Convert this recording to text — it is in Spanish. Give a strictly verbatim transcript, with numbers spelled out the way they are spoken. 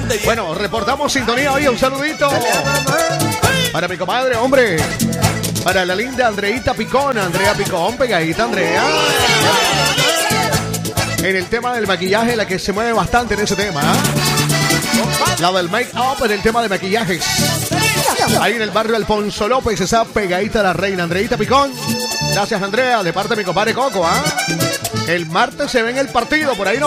Bueno, reportamos sintonía hoy. Un saludito para mi comadre, hombre. Para la linda Andreita Picón. Andrea Picón, pegadita Andrea. En el tema del maquillaje, la que se mueve bastante en ese tema. ¿eh? La del make-up en el tema de maquillajes. Ahí en el barrio Alfonso López, esa pegadita la reina Andreita Picón. Gracias, Andrea, de parte de mi compadre Coco. ¿eh? El martes se ve en el partido, por ahí nos